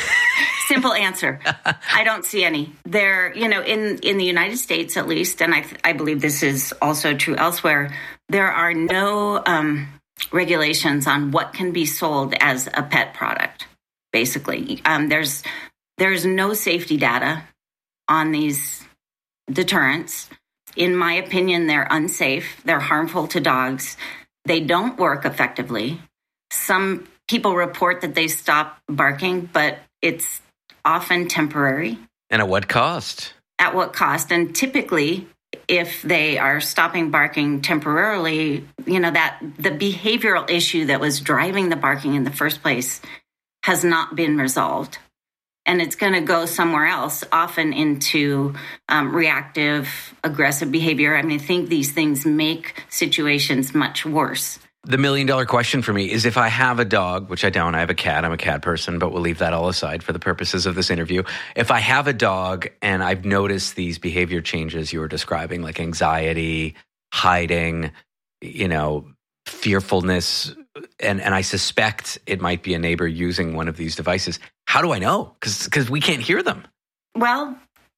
Simple answer. I don't see any. There, you know, in, in the United States at least, and I, I believe this is also true elsewhere, there are no um, regulations on what can be sold as a pet product, basically. Um, there's there's no safety data on these deterrents. In my opinion, they're unsafe. They're harmful to dogs. They don't work effectively. Some people report that they stop barking, but it's often temporary. And at what cost? At what cost? And typically, if they are stopping barking temporarily, you know, that the behavioral issue that was driving the barking in the first place has not been resolved. And it's going to go somewhere else, often into um, reactive, aggressive behavior. I mean, I think these things make situations much worse. The million dollar question for me is, if I have a dog, which I don't, I have a cat, I'm a cat person, but we'll leave that all aside for the purposes of this interview. If I have a dog and I've noticed these behavior changes you were describing, like anxiety, hiding, you know, fearfulness, and, and I suspect it might be a neighbor using one of these devices, how do I know? Because because we can't hear them. Well,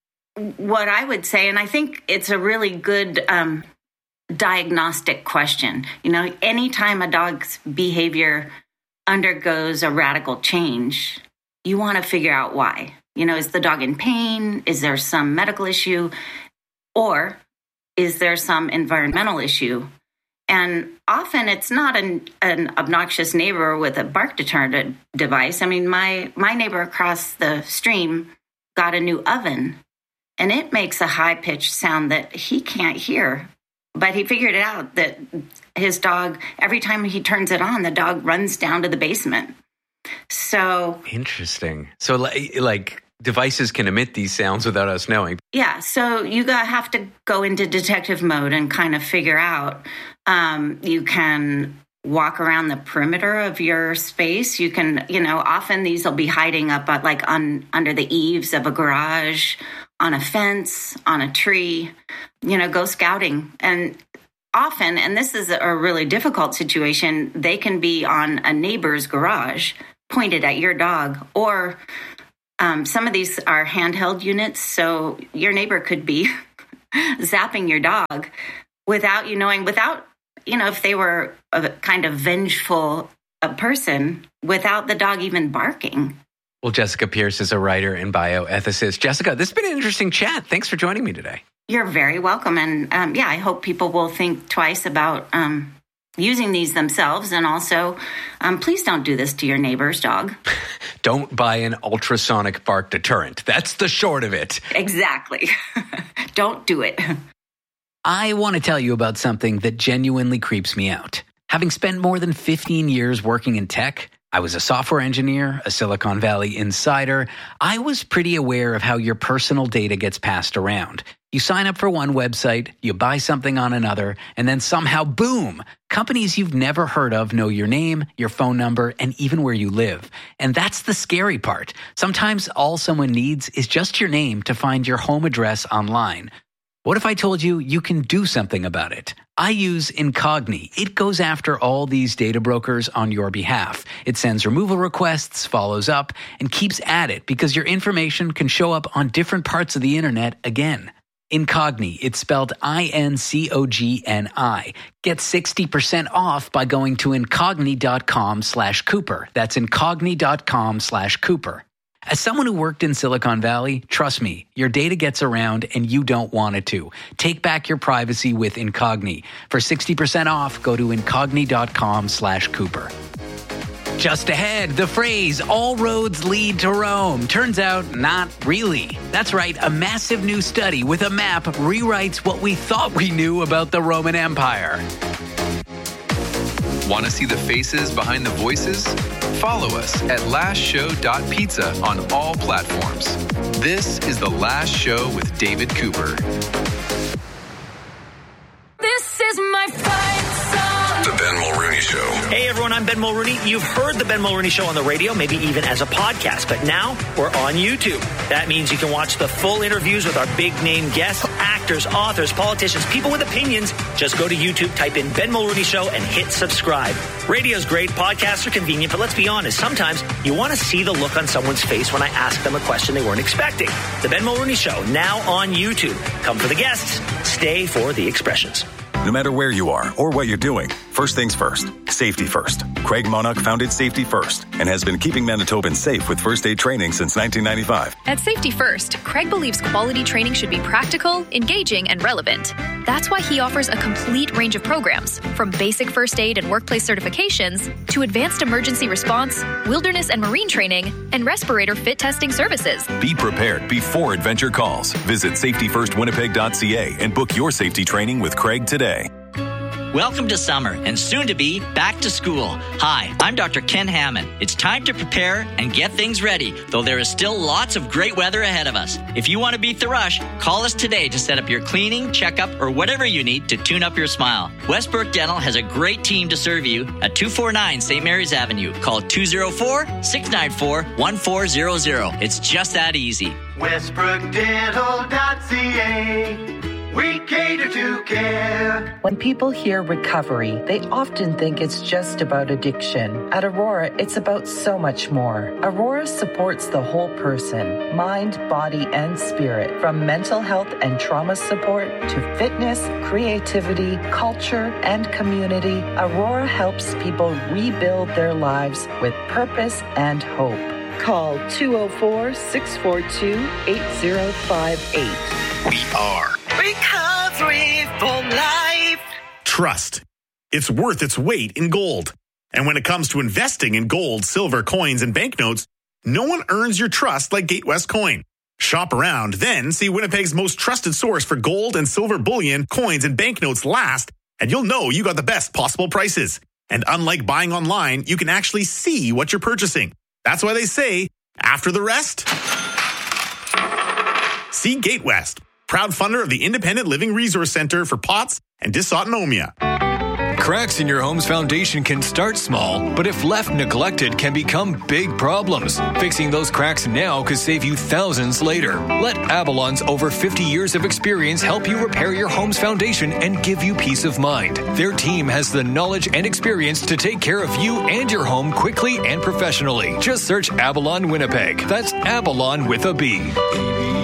what I would say, and I think it's a really good um, diagnostic question. You know, anytime a dog's behavior undergoes a radical change, you want to figure out why. You know, is the dog in pain? Is there some medical issue? Or is there some environmental issue? And often it's not an, an obnoxious neighbor with a bark deterrent device. I mean, my, my neighbor across the stream got a new oven, and it makes a high-pitched sound that he can't hear. But he figured it out that his dog, every time he turns it on, the dog runs down to the basement. So interesting. So like, like devices can emit these sounds without us knowing. Yeah. So you got, have to go into detective mode and kind of figure out. Um, you can walk around the perimeter of your space. You can, you know, often these will be hiding up at, like on under the eaves of a garage, on a fence, on a tree, you know, go scouting. And often, and this is a really difficult situation, they can be on a neighbor's garage pointed at your dog, or um, some of these are handheld units. So your neighbor could be zapping your dog without you knowing, without, you know, if they were a kind of vengeful a person, without the dog even barking. Well, Jessica Pierce is a writer and bioethicist. Jessica, this has been an interesting chat. Thanks for joining me today. You're very welcome. And um, yeah, I hope people will think twice about um, using these themselves. And also, um, please don't do this to your neighbor's dog. Don't buy an ultrasonic bark deterrent. That's the short of it. Exactly. Don't do it. I want to tell you about something that genuinely creeps me out. Having spent more than fifteen years working in tech, I was a software engineer, a Silicon Valley insider. I was pretty aware of how your personal data gets passed around. You sign up for one website, you buy something on another, and then somehow, boom, companies you've never heard of know your name, your phone number, and even where you live. And that's the scary part. Sometimes all someone needs is just your name to find your home address online. What if I told you you can do something about it? I use Incogni. It goes after all these data brokers on your behalf. It sends removal requests, follows up, and keeps at it because your information can show up on different parts of the internet again. Incogni, it's spelled I N C O G N I. Get sixty percent off by going to incogni.com slash Cooper. That's incogni.com slash Cooper. As someone who worked in Silicon Valley, trust me, your data gets around and you don't want it to. Take back your privacy with Incogni. For sixty percent off, go to incogni.com slash Cooper. Just ahead, the phrase, all roads lead to Rome. Turns out, not really. That's right, a massive new study with a map rewrites what we thought we knew about the Roman Empire. Want to see the faces behind the voices? Follow us at last show dot pizza on all platforms. This is The Last Show with David Cooper. This is my fight song. The Ben Mulrooney Show. Hey everyone, I'm Ben Mulrooney. You've heard the Ben Mulrooney Show on the radio, maybe even as a podcast, but now we're on YouTube. That means you can watch the full interviews with our big name guests, actors, authors, politicians, people with opinions. Just go to YouTube, type in Ben Mulrooney Show, and hit subscribe. Radio's great, podcasts are convenient, but let's be honest, sometimes you want to see the look on someone's face when I ask them a question they weren't expecting. The Ben Mulrooney Show, now on YouTube. Come for the guests, stay for the expressions. No matter where you are or what you're doing, first things first, safety first. Craig Monarch founded Safety First and has been keeping Manitobans safe with first aid training since nineteen ninety-five. At Safety First, Craig believes quality training should be practical, engaging, and relevant. That's why he offers a complete range of programs, from basic first aid and workplace certifications to advanced emergency response, wilderness and marine training, and respirator fit testing services. Be prepared before adventure calls. Visit safety first winnipeg dot c a and book your safety training with Craig today. Welcome to summer and soon to be back to school. Hi, I'm Doctor Ken Hammond. It's time to prepare and get things ready, though there is still lots of great weather ahead of us. If you want to beat the rush, call us today to set up your cleaning, checkup, or whatever you need to tune up your smile. Westbrook Dental has a great team to serve you at two forty-nine Saint Mary's Avenue. Call two oh four, six nine four, one four zero zero. It's just that easy. westbrook dental dot c a. We cater to care. When people hear recovery, they often think it's just about addiction. At Aurora, it's about so much more. Aurora supports the whole person, mind, body, and spirit. From mental health and trauma support to fitness, creativity, culture, and community, Aurora helps people rebuild their lives with purpose and hope. Call two oh four, six four two, eight oh five eight. We are Recovery for Life. Trust. It's worth its weight in gold. And when it comes to investing in gold, silver, coins, and banknotes, no one earns your trust like Gatewest Coin. Shop around, then see Winnipeg's most trusted source for gold and silver bullion, coins, and banknotes last, and you'll know you got the best possible prices. And unlike buying online, you can actually see what you're purchasing. That's why they say, after the rest, see Gatewest, proud funder of the Independent Living Resource Center for P O T S and Dysautonomia. Cracks in your home's foundation can start small, but if left neglected can become big problems. Fixing those cracks now could save you thousands later. Let Avalon's over fifty years of experience help you repair your home's foundation and give you peace of mind. Their team has the knowledge and experience to take care of you and your home quickly and professionally. Just search Avalon Winnipeg. That's Avalon with a B.